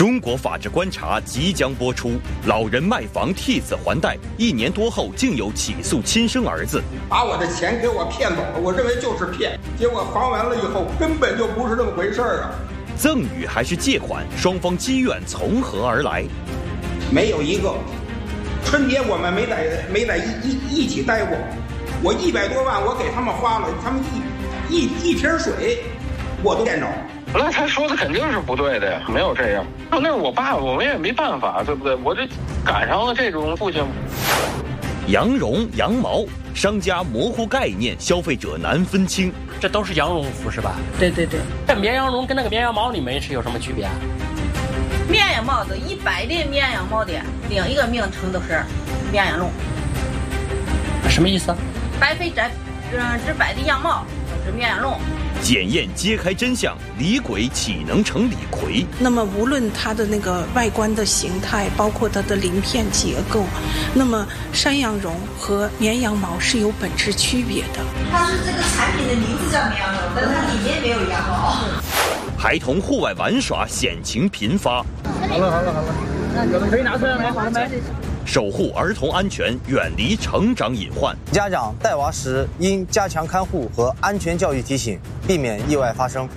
中国法制观察即将播出，老人卖房替子还贷，1年多后竟有起诉亲生儿子， 把我的钱给我骗走了，我认为就是骗，结果还完了以后根本就不是那么回事啊！ 赠与还是借款，双方积怨从何而来？ 没有一个，春节我们没在一起待过，我100多万我给他们花了，他们一瓶水我都见着。 那他说的肯定是不对的呀，没有这样。那是我爸，我们也没办法，对不对？我这赶上了这种父亲。 羊绒、羊毛，商家模糊概念，消费者难分清。 这都是羊绒服是吧？ 对对对。 这绵羊绒跟那个绵羊毛里面是有什么区别啊？ 绵羊毛的100的绵羊毛的另一个名称都是绵羊绒。 什么意思啊 ？100%的羊毛是绵羊绒。 检验揭开真相，李鬼岂能成李逵？ 那么无论它的那个外观的形态，包括它的鳞片结构，那么山羊绒和绵羊毛是有本质区别的。 它是这个产品的名字叫绵羊绒，但它里面没有羊毛。 孩童户外玩耍险情频发。 好了，那可以拿出来没？好了没？ 守护儿童安全，远离成长隐患。 家长带娃时应加强看护和安全教育提醒，避免意外发生。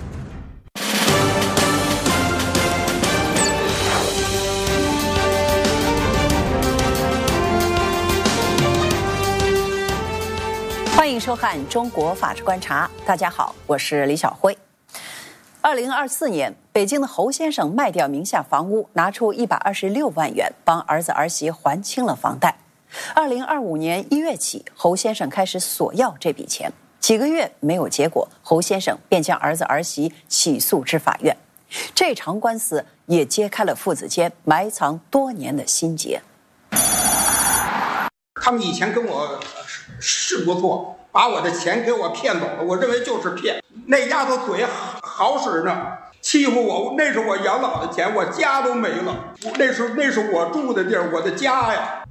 欢迎收看《中国法治观察》，大家好，我是李晓辉。2024年，北京的侯先生卖掉名下房屋，拿出126万元帮儿子儿媳还清了房贷。2025年1月起，侯先生开始索要这笔钱，几个月没有结果，侯先生便将儿子儿媳起诉至法院。这场官司也揭开了父子间埋藏多年的心结。 他们以前跟我是不错，把我的钱给我骗走了，我认为就是骗。那丫头嘴好使呢，欺负我，那是我养老的钱，我家都没了，那是我住的地儿，我的家呀。